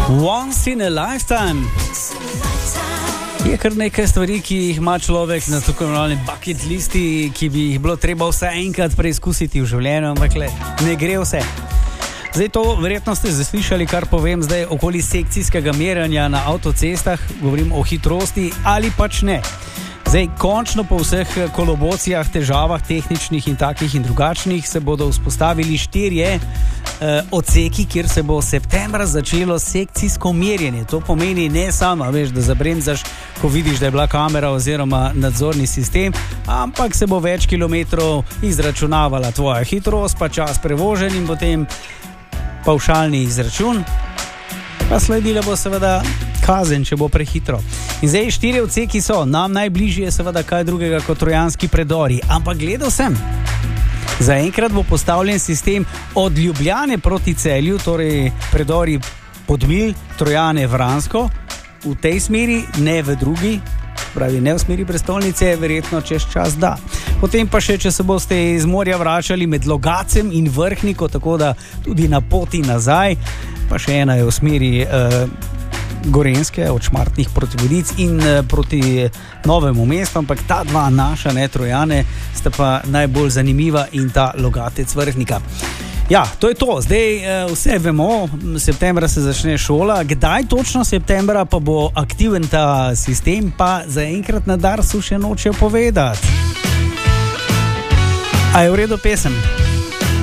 Once in a lifetime. Je kar nekaj stvari, ki jih ima človek na tako imenovani bucket listi, ki bi jih bilo treba vse enkrat preizkusiti v življenju, ampak ne gre vse. Zdaj to verjetno ste zaslišali, kar povem zdaj okoli sekcijskega merjanja na avtocestah, govorim o hitrosti ali pač ne. Zdaj, končno po vseh kolobocijah, težavah, tehničnih in takih in drugačnih, se bodo vzpostavili 4 odseki, kjer se bo septembra začelo sekcijsko merjenje. To pomeni ne samo, da zabremzaš, ko vidiš, da je bila kamera oziroma nadzorni sistem, ampak se bo več kilometrov izračunavala tvoja hitrost, pa čas prevožen in potem pavšalni izračun. Pa sledila bo seveda kazen, če bo prehitro. In zdaj 4 odseki so, nam najbližje je seveda kaj drugega kot trojanski predori, ampak gledal sem. Zaenkrat bo postavljen sistem od Ljubljane proti Celju, torej predori Podmilj, Trojane, Vransko, v tej smeri, ne v drugi, pravi ne v smeri prestolnice, verjetno čez čas da. Potem pa še, če se boste iz morja vračali med Logacem in Vrhniko, tako da tudi na poti nazaj, pa še ena je v smeri Gorenjske, od Šmartnih proti Vodic in proti Novemu mestu, ampak ta dva naša, Trojane, sta pa najbolj zanimiva in ta Logatec Vrhnika. Ja, to je to. Zdaj vse vemo, septembra se začne šola, kdaj točno septembra pa bo aktiven ta sistem, pa zaenkrat na Darsu še nočejo povedati. A je v redu pesem?